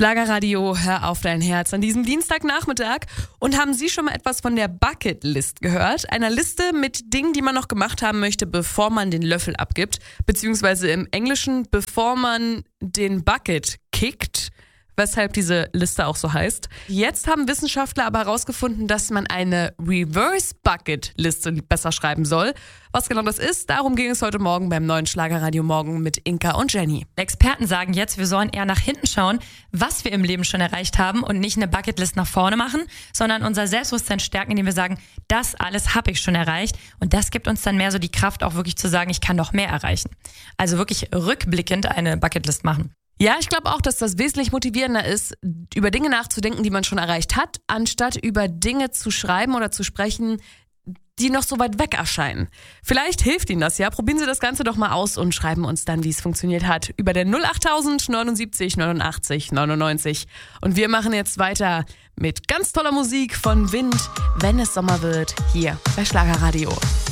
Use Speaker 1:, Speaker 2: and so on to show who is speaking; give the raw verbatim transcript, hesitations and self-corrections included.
Speaker 1: Schlagerradio, hör auf dein Herz an diesem Dienstagnachmittag. Und haben Sie schon mal etwas von der Bucketlist gehört? Einer Liste mit Dingen, die man noch gemacht haben möchte, bevor man den Löffel abgibt. Beziehungsweise im Englischen, bevor man den Bucket kickt. Weshalb diese Liste auch so heißt. Jetzt haben Wissenschaftler aber herausgefunden, dass man eine Reverse-Bucket-Liste besser schreiben soll. Was genau das ist, darum ging es heute Morgen beim neuen Schlagerradio Morgen mit Inka und Jenny.
Speaker 2: Experten sagen jetzt, wir sollen eher nach hinten schauen, was wir im Leben schon erreicht haben und nicht eine Bucketlist nach vorne machen, sondern unser Selbstbewusstsein stärken, indem wir sagen, das alles habe ich schon erreicht. Und das gibt uns dann mehr so die Kraft, auch wirklich zu sagen, ich kann noch mehr erreichen. Also wirklich rückblickend eine Bucketlist machen.
Speaker 1: Ja, ich glaube auch, dass das wesentlich motivierender ist, über Dinge nachzudenken, die man schon erreicht hat, anstatt über Dinge zu schreiben oder zu sprechen, die noch so weit weg erscheinen. Vielleicht hilft Ihnen das ja. Probieren Sie das Ganze doch mal aus und schreiben uns dann, wie es funktioniert hat, über der null achttausend neunundsiebzig neunundachtzig neunundneunzig. Und wir machen jetzt weiter mit ganz toller Musik von Wind, wenn es Sommer wird, hier bei Schlagerradio.